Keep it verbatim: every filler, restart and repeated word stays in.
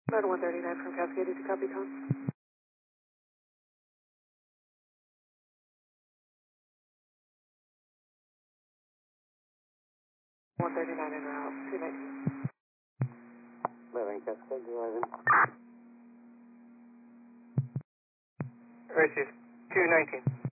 About one thirty-nine from Cascade to copy, Tom. one thirty-nine in route, two nineteen. eleven Cascade, driving. Right, Chief. two nineteen.